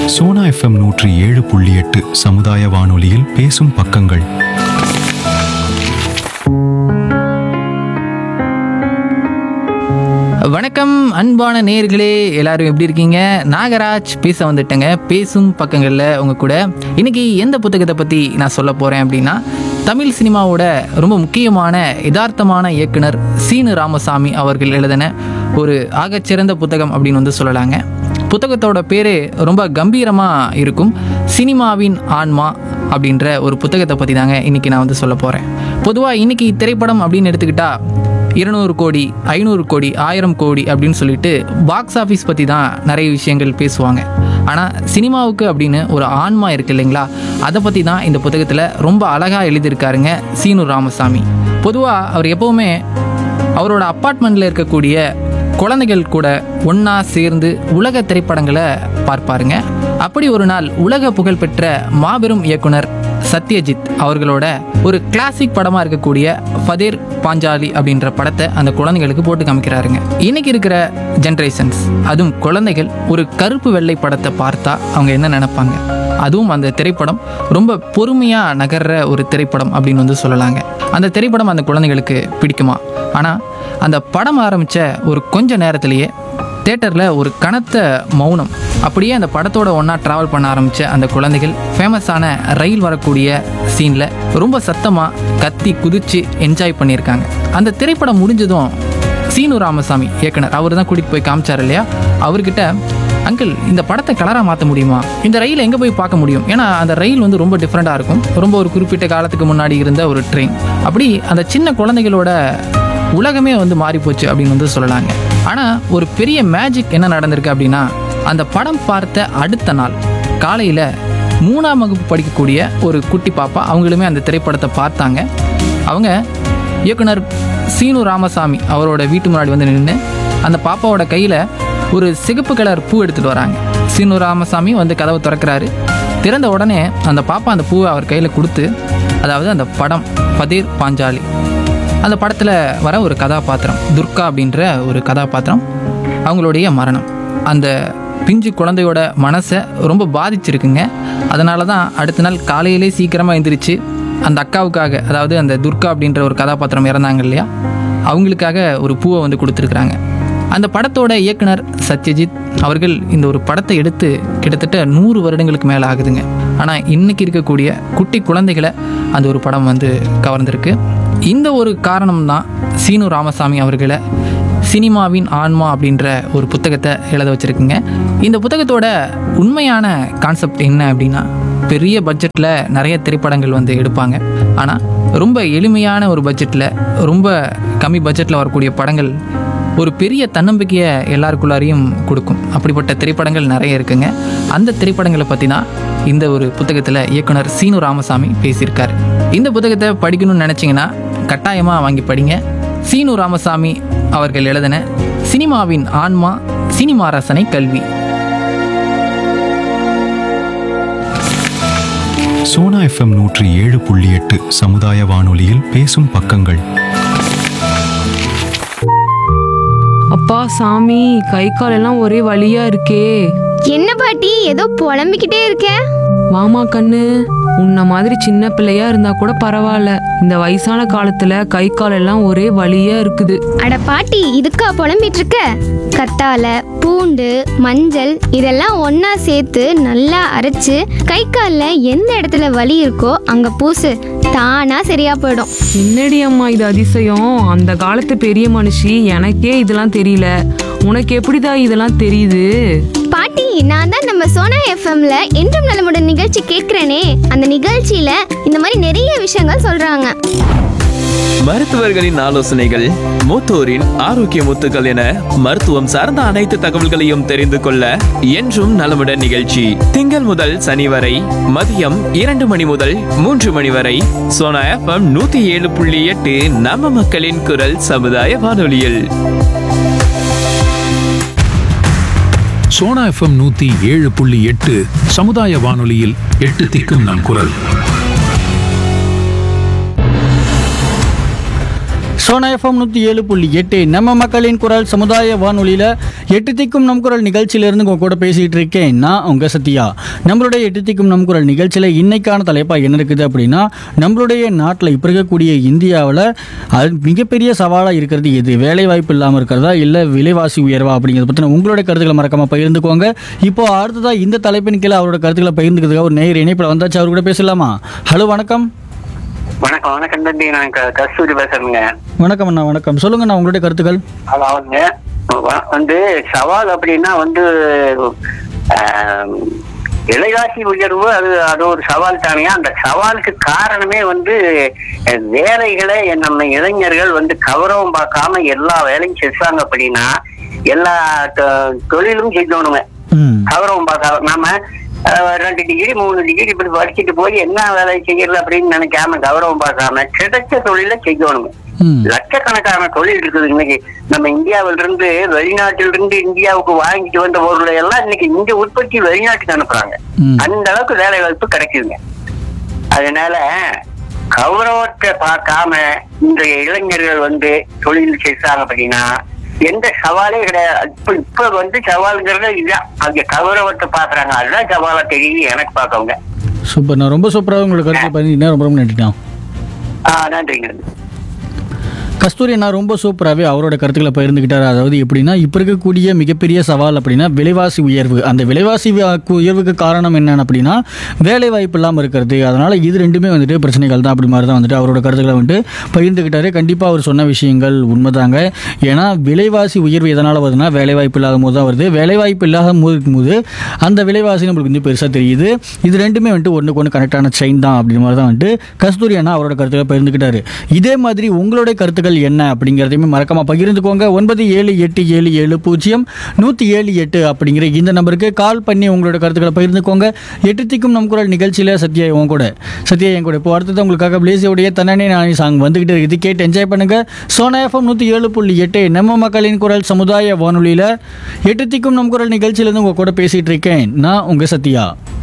Sona FM 107.8 சமுதாய வானொலியில் பேசும் பக்கங்கள். வணக்கம் அன்பான நேயர்களே, எல்லாரும் எப்படி இருக்கீங்க? நாகராஜ் பேச வந்துட்டேங்க. பேசும் பக்கங்களில் உங்கள் கூட இன்னைக்கு எந்த புத்தகத்தை பற்றி நான் சொல்ல போகிறேன் அப்படின்னா, தமிழ் சினிமாவோட ரொம்ப முக்கியமான யதார்த்தமான இயக்குனர் சீனு ராமசாமி அவர்கள் எழுதின ஒரு ஆகச்சிறந்த புத்தகம் அப்படின்னு வந்து சொல்லலாங்க. புத்தகத்தோட பேர் ரொம்ப கம்பீரமாக இருக்கும். சினிமாவின் ஆன்மா அப்படின்ற ஒரு புத்தகத்தை பற்றி தாங்க இன்றைக்கி நான் வந்து சொல்ல போகிறேன். பொதுவாக இன்றைக்கி திரைப்படம் அப்படின்னு எடுத்துக்கிட்டா 200 கோடி 500 கோடி 1000 கோடி அப்படின்னு சொல்லிட்டு பாக்ஸ் ஆஃபீஸ் பற்றி தான் நிறைய விஷயங்கள் பேசுவாங்க. ஆனால் சினிமாவுக்கு அப்படின்னு ஒரு ஆன்மா இருக்குது இல்லைங்களா, அதை பற்றி தான் இந்த புத்தகத்தில் ரொம்ப அழகாக எழுதியிருக்காருங்க சீனு ராமசாமி. பொதுவாக அவர் எப்போவுமே அவரோட அப்பார்ட்மெண்ட்டில் இருக்கக்கூடிய குழந்தைகள் கூட ஒன்றா சேர்ந்து உலக திரைப்படங்களை பார்ப்பாருங்க. அப்படி ஒரு நாள் உலக புகழ்பெற்ற மாபெரும் இயக்குனர் சத்யஜித் அவர்களோட ஒரு கிளாசிக் படமாக இருக்கக்கூடிய ஃபதேர் பாஞ்சாலி அப்படின்ற படத்தை அந்த குழந்தைகளுக்கு போட்டு காமிக்கிறாருங்க. இன்னைக்கு இருக்கிற ஜென்ரேஷன்ஸ், அதுவும் குழந்தைகள் ஒரு கருப்பு வெள்ளை படத்தை பார்த்தா அவங்க என்ன நினைப்பாங்க? அதுவும் அந்த திரைப்படம் ரொம்ப பொறுமையாக நகர்ற ஒரு திரைப்படம் அப்படின்னு வந்து சொல்லலாங்க. அந்த திரைப்படம் அந்த குழந்தைகளுக்கு பிடிக்குமா? ஆனால் அந்த படம் ஆரம்பித்த ஒரு கொஞ்ச நேரத்திலேயே தியேட்டரில் ஒரு கனத்த மௌனம். அப்படியே அந்த படத்தோட ஒன்றா ட்ராவல் பண்ண ஆரம்பித்த அந்த குழந்தைகள் ஃபேமஸான ரயில் வரக்கூடிய சீனில் ரொம்ப சத்தமாக கத்தி குதித்து என்ஜாய் பண்ணியிருக்காங்க. அந்த திரைப்படம் முடிஞ்சதும் சீனு ராமசாமி இயக்குனர் அவர் தான் கூட்டிகிட்டு போய் காமிச்சார் இல்லையா, அவர்கிட்ட, அங்கிள் இந்த படத்தை கலராக மாற்ற முடியுமா? இந்த ரயிலை எங்கே போய் பார்க்க முடியும்? ஏன்னா அந்த ரயில் வந்து ரொம்ப டிஃப்ரெண்ட்டாக இருக்கும். ரொம்ப ஒரு குறிப்பிட்ட காலத்துக்கு முன்னாடி இருந்த ஒரு ட்ரெயின். அப்படி அந்த சின்ன குழந்தைகளோட உலகமே வந்து மாறிப்போச்சு அப்படின்னு வந்து சொல்லலாங்க. ஆனால் ஒரு பெரிய மேஜிக் என்ன நடந்திருக்கு அப்படின்னா, அந்த படம் பார்த்த அடுத்த நாள் காலையில் 3ஆம் வகுப்பு படிக்கக்கூடிய ஒரு குட்டி பாப்பா அவங்களுமே அந்த திரைப்படத்தை பார்த்தாங்க. அவங்க இயக்குனர் சீனு ராமசாமி அவரோட வீட்டு முன்னாடி வந்து நின்று அந்த பாப்பாவோட கையில் ஒரு சிகப்பு கலர் பூ எடுத்துகிட்டு வராங்க. சீனு ராமசாமி வந்து கதவை திறக்கிறாரு. திறந்த உடனே அந்த பாப்பா அந்த பூவை அவர் கையில் கொடுத்து, அதாவது அந்த படம் ஃபதேர் பாஞ்சாலி, அந்த படத்தில் வர ஒரு கதாபாத்திரம் துர்கா அப்படின்ற ஒரு கதாபாத்திரம், அவங்களுடைய மரணம் அந்த பிஞ்சு குழந்தையோட மனசை ரொம்ப பாதிச்சிருக்குங்க. அதனால தான் அடுத்த நாள் காலையிலே சீக்கிரமாக எழுந்திரிச்சு அந்த அக்காவுக்காக, அதாவது அந்த துர்கா அப்படின்ற ஒரு கதாபாத்திரம் இறந்தாங்க இல்லையா, அவங்களுக்காக ஒரு பூவை வந்து கொடுத்துருக்குறாங்க. அந்த படத்தோட இயக்குனர் சத்யஜித் அவர்கள் இந்த ஒரு படத்தை எடுத்து கிட்டத்தட்ட 100 வருடங்களுக்கு மேலே ஆகுதுங்க. ஆனால் இன்றைக்கி இருக்கக்கூடிய குட்டி குழந்தைகளை அந்த ஒரு படம் வந்து கவர்ந்திருக்கு. இந்த ஒரு காரணம்தான் சீனு ராமசாமி அவர்களை சினிமாவின் ஆன்மா அப்படின்ற ஒரு புத்தகத்தை எழுத வச்சுருக்குங்க. இந்த புத்தகத்தோட உண்மையான கான்செப்ட் என்ன அப்படின்னா, பெரிய பட்ஜெட்டில் நிறைய திரைப்படங்கள் வந்து எடுப்பாங்க. ஆனால் ரொம்ப எளிமையான ஒரு பட்ஜெட்டில், ரொம்ப கம்மி பட்ஜெட்டில் வரக்கூடிய படங்கள் ஒரு பெரிய தன்னம்பிக்கையை எல்லாருக்குள்ளாரையும் கொடுக்கும். அப்படிப்பட்ட திரைப்படங்கள் நிறைய இருக்குங்க. அந்த திரைப்படங்களை பற்றி தான் இந்த ஒரு புத்தகத்தில் இயக்குனர் சீனு ராமசாமி பேசியிருக்காரு. இந்த புத்தகத்தை படிக்கணும்னு நினச்சிங்கன்னா கட்டாயமாக வாங்கி படிங்க. சீனு ராமசாமி அவர்கள் எழுதின சினிமாவின் ஆன்மா, சினிமா ரசனை கல்வி. சோனா எஃப்எம் 107.8 சமுதாய வானொலியில் பேசும் பக்கங்கள். அப்பா சாமி, கை கால் எல்லாம் ஒரே வலியா இருக்கே. என்ன பாட்டி ஏதோ புலம்பிக்கிட்டே இருக்க? வாமா கண்ணு, உன்ன மாதிரி சின்ன பிள்ளையா இருந்தா கூட பரவாயில்ல, இந்த வயசான காலத்துல கை கால் எல்லாம் ஒரே வலியா இருக்குது. அட பாட்டி, இதுக்கா புலம்பிட்டு இருக்க? கத்தாழை, பூண்டு, மஞ்சள் இதெல்லாம் ஒண்ணா சேர்த்து நல்லா அரைச்சு கை கால்ல எந்த இடத்துல வலி இருக்கோ அங்க பூசு, தானா சரியா போயிடும். என்னடி அம்மா இது அதிசயம், அந்த காலத்து பெரிய மனுஷி, எனக்கே இதெல்லாம் தெரியல, உனக்கு எப்படிதா இதெல்லாம் தெரியுது? பாட்டி, நான் தான் நம்ம சோனா எஃப்எம்ல என்றும் நலமுடன் நிகழ்ச்சி கேட்கிறேனே, அந்த நிகழ்ச்சியில இந்த மாதிரி நிறைய விஷயங்கள் சொல்றாங்க. மருத்துவர்களின் ஆலோசனைகள், மூத்தோரின் ஆரோக்கிய முத்துக்கள் என மருத்துவம் சார்ந்த அனைத்து தகவல்களையும் தெரிந்து கொள்ள என்றும் நலமுடன் நிகழ்ச்சி திங்கள் முதல் சனி வரை மதியம் 2 மணி முதல் 3 மணி வரை சோனா எஃப்எம் 107.8 நம்ம மக்களின் குரல் சமுதாய வானொலியில். சோனா எஃப்எம் 107.8 சமுதாய வானொலியில் 8 திக்கும் நம் குரல். சோனா எஃப்எம் 107.8 நம்ம மக்களின் குரல் சமுதாய வானொலியில் எட்டு திக்கும் நம் குரல் நிகழ்ச்சியிலேருந்து உங்கள் கூட பேசிகிட்டு இருக்கேன் நான் உங்கள் சத்யா. நம்மளுடைய எட்டு திக்கும் நம் குரல் நிகழ்ச்சியில் இன்னைக்கான தலைப்பாக என்ன இருக்குது அப்படின்னா, நம்மளுடைய நாட்டில் இப்போ இருக்கக்கூடிய இந்தியாவில் அது மிகப்பெரிய சவாலாக இருக்கிறது எது, வேலை வாய்ப்பு இல்லாமல் இருக்கிறதா இல்லை விலைவாசி உயர்வா அப்படிங்கிறத பற்றின உங்களுடைய கருத்துக்களை மறக்காமல் பகிர்ந்துக்கோங்க. இப்போ அடுத்ததாக இந்த தலைப்பின் கீழே அவரோட கருத்துக்களை பகிர்ந்துக்கிறதுக்காக ஒரு நேயர் இணைப்பில் வந்தாச்சு, அவர் கூட பேசலாமா? ஹலோ, வணக்கம். வணக்கம் வணக்கம் தம்பி, நான் கஸ்தூரி பேசுறேங்க. வணக்கம் அண்ணா, வணக்கம். சொல்லுங்க அண்ணா உங்களுடைய கருத்துக்கள். அதாவது சவால் அப்படின்னா விலைவாசி உயர்வு அது ஒரு சவால் தானே. அந்த சவாலுக்கு காரணமே வேலைகளை நம்ம இளைஞர்கள் கௌரவம் பார்க்காம எல்லா வேலையும் செய்வாங்க. அப்படின்னா எல்லா தொழிலும் செய்யணுங்க. கௌரவம் பார்க்காம நாம 2 டிகிரி 3 டிகிரி இப்படி படிச்சுட்டு போய் என்ன வேலை செய்யறது அப்படின்னு நினைக்காம கௌரவம் பார்க்காம கிடைச்ச தொழில செய்யணுங்க. லட்சக்கணக்கான தொழில் இருக்குது இன்னைக்கு. நம்ம இந்தியாவிலிருந்து வெளிநாட்டிலிருந்து இந்தியாவுக்கு வாங்கிட்டு வந்த பொருளை எல்லாம் இன்னைக்கு இங்க உற்பத்தி வெளிநாட்டுக்கு அனுப்புறாங்க. அந்த அளவுக்கு வேலை வாய்ப்பு கிடைக்குதுங்க. அதனால கௌரவத்தை பார்க்காம இன்றைய இளைஞர்கள் தொழில் செய்றாங்க அப்படின்னா எந்த சவாலே கிடையாது. இப்ப சவால்ங்கிறது இதுதான். அங்க கௌரவத்தை பாக்குறாங்க, அதுதான் சவாலா தெரியுது எனக்கு பார்க்கவங்க. சூப்பர், நான் ரொம்ப சூப்பராக உங்களுக்கு கருத்து பண்ணி ரொம்ப ரொம்ப நன்றிண்ணா. நன்றிங்க. கஸ்தூரி அண்ணா ரொம்ப சூப்பராகவே அவரோட கருத்துக்களை பகிர்ந்துக்கிட்டார். அதாவது எப்படின்னா, இப்போ இருக்கக்கூடிய மிகப்பெரிய சவால் அப்படின்னா விலைவாசி உயர்வு. அந்த விலைவாசி உயர்வுக்கு காரணம் என்னன்னு அப்படின்னா வேலை வாய்ப்பு இல்லாமல் இருக்கிறது. அதனால் இது ரெண்டுமே பிரச்சனைகள் தான். அப்படி மாதிரி தான் அவரோட கருத்துக்களை பகிர்ந்துக்கிட்டாரு. கண்டிப்பாக அவர் சொன்ன விஷயங்கள் உண்மைதாங்க. ஏன்னா விலைவாசி உயர்வு எதனால் வருதுன்னா வேலை வாய்ப்பு இல்லாத போது தான் வருது. வேலை வாய்ப்பு இல்லாத போது அந்த விலைவாசி நம்மளுக்கு பெருசாக தெரியுது. இது ரெண்டுமே ஒன்றுக்கு ஒன்று கனெக்டான செயின் தான். அப்படி மாதிரி தான் கஸ்தூரி அண்ணா அவரோட கருத்துக்களை பகிர்ந்துக்கிட்டாரு. இதே மாதிரி உங்களுடைய கருத்துக்கள் என்ன அப்படிங்கிறதையுமே மறக்காம பகிர்ந்துக்கோங்க. 9787700178 அப்படிங்கிற இந்த நம்பருக்கு கால் பண்ணி உங்களோட கருத்துக்களை பகிர்ந்துக்கோங்க. எட்டு திக்கும் நம் குரல் நிகழ்ச்சியில சத்யா என் கூட இப்போ அடுத்தது உங்களுக்காக பிளேசியோடைய தன்னே நானே சாங் வந்துகிட்டு இருக்குது. கேட்டு என்ஜாய் பண்ணுங்க. சோனா எஃப்எம் 107.8 நம்ம மக்களின் குரல் சமுதாய வானொலியில எட்டு திக்கும் நம் குரல் நிகழ்ச்சியிலிருந்து உங்க கூட பேசிட்டு இருக்கேன் நான் உங்க சத்யா.